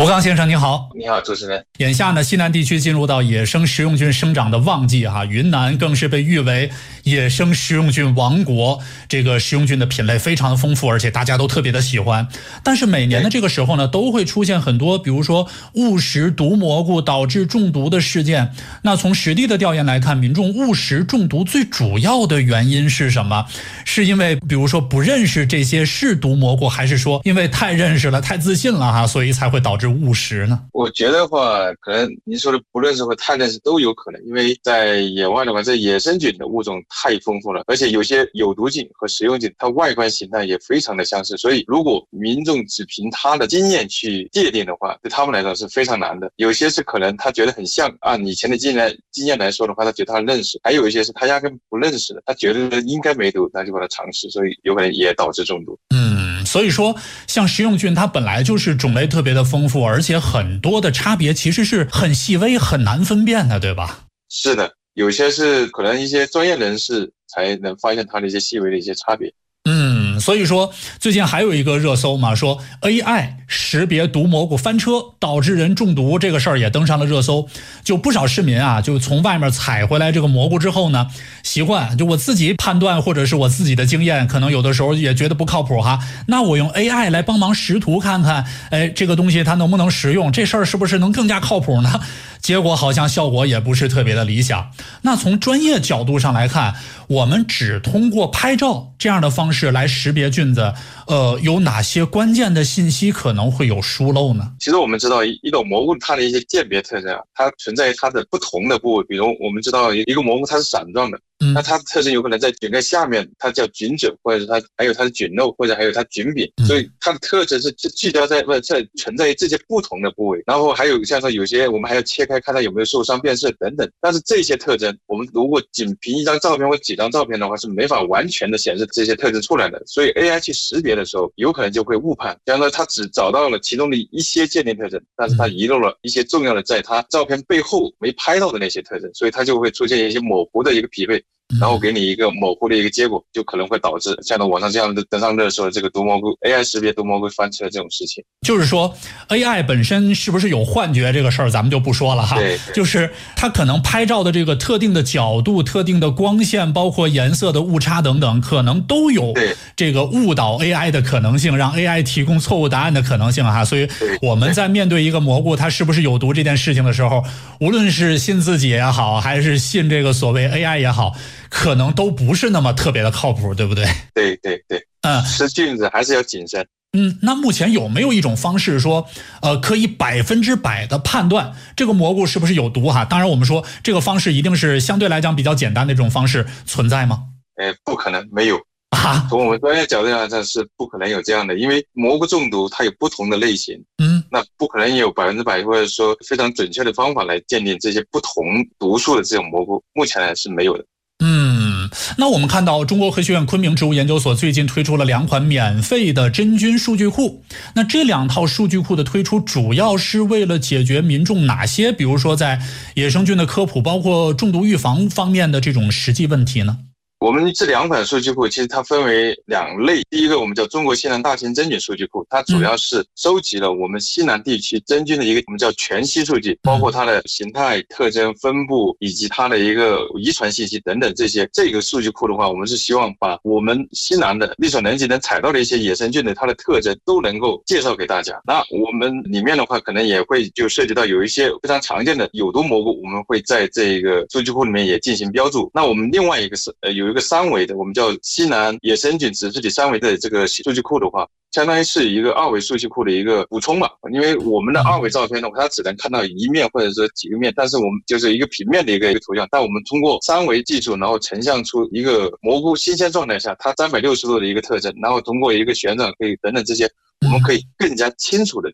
吴刚先生您好。 你好，主持人。 眼下呢，西南地区进入到野生食用菌生长的旺季哈，云南更是被誉为野生食用菌王国。这个食用菌的品类非常的丰富，而且大家都特别的喜欢。但是每年的这个时候呢，都会出现很多，比如说误食毒蘑菇导致中毒的事件。那从实地的调研来看，民众误食中毒最主要的原因是什么？是因为比如说不认识这些是毒蘑菇，还是说因为太认识了、太自信了哈，所以才会导致误食呢？ 我觉得话，可能您说的不认识或太认识都有可能，因为在野外的话，这野生菌的物种太丰富了，而且有些有毒菌和食用菌，它外观形态也非常的相似，所以如果民众只凭他的经验去界定的话，对他们来说是非常难的。有些是可能他觉得很像，按以前的经验来说的话，他觉得他认识；还有一些是他压根不认识的，他觉得应该没毒，他就把它尝试，所以有可能也导致中毒。 所以说像食用菌它本来就是种类特别的丰富，而且很多的差别其实是很细微很难分辨的，对吧？ 是的，有些是可能一些专业人士才能发现它的一些细微的一些差别。 所以说最近还有一个热搜嘛，说 AI 识别毒蘑菇翻车导致人中毒，这个事儿也登上了热搜。就不少市民啊，就从外面采回来这个蘑菇之后呢，习惯就我自己判断，或者是我自己的经验，可能有的时候也觉得不靠谱哈。那我用 AI 来帮忙识图看看，这个东西它能不能食用，这事儿是不是能更加靠谱呢？结果好像效果也不是特别的理想。那从专业角度上来看，我们只通过拍照这样的方式来识别菌子，有哪些关键的信息可能会有疏漏呢？ 其实我们知道一种蘑菇它的一些鉴别特征啊，它存在于它的不同的部位，比如我们知道一个蘑菇它是伞状的，那它的特征有可能在菌盖下面，它叫菌褶，或者是它还有它的菌肉，或者还有它菌柄，所以它的特征是聚焦在存在于这些不同的部位。然后还有像说有些我们还要切开看它有没有受伤变色等等，但是这些特征我们如果仅凭一张照片或几张照片的话是没法完全的显示这些特征出来的，所以 AI 去识别的时候有可能就会误判，比方说它只找到了其中的一些鉴定特征，但是它遗漏了一些重要的在它照片背后没拍到的那些特征，所以它就会出现一些模糊的一个匹配，然后给你一个模糊的一个结果，就可能会导致像网上这样的登上热搜的这个毒蘑菇 AI 识别毒蘑菇翻车这种事情。 就是说 AI 本身是不是有幻觉这个事儿咱们就不说了哈， 对， 就是它可能拍照的这个特定的角度、特定的光线，包括颜色的误差等等，可能都有这个误导 AI 的可能性，让 AI 提供错误答案的可能性哈。所以我们在面对一个蘑菇它是不是有毒这件事情的时候，无论是信自己也好，还是信这个所谓 AI 也好，可能都不是那么特别的靠谱，对不对？ 对，吃菌子还是要谨慎。 那目前有没有一种方式说，可以100%的判断这个蘑菇是不是有毒哈？当然我们说这个方式一定是相对来讲比较简单的这种方式存在吗？ 不可能，没有啊。从我们专业角度上讲是不可能有这样的，因为蘑菇中毒它有不同的类型，那不可能有100%或者说非常准确的方法来鉴定这些不同毒素的这种蘑菇，目前是没有的。 那我们看到中国科学院昆明植物研究所最近推出了2款免费的真菌数据库。那这2套数据库的推出主要是为了解决民众哪些，比如说在野生菌的科普，包括中毒预防方面的这种实际问题呢？ 我们这2款数据库其实它分为2类，第一个我们叫中国西南大型真菌数据库，它主要是收集了我们西南地区真菌的一个我们叫全息数据，包括它的形态、特征、分布以及它的一个遗传信息等等这些。这个数据库的话，我们是希望把我们西南的力所能及能采到的一些野生菌的它的特征都能够介绍给大家。那我们里面的话可能也会就涉及到有一些非常常见的有毒蘑菇，我们会在这个数据库里面也进行标注。那我们另外一个是有一个3维的，我们叫西南野生菌指示体3维的这个数据库的话，相当于是一个2维数据库的一个补充嘛。因为我们的2维照片的话，它只能看到一面或者说几个面，但是我们就是一个平面的一个图像，但我们通过3维技术，然后成像出一个蘑菇新鲜状态下它360度的一个特征，然后通过一个旋转可以等等这些，我们可以更加清楚的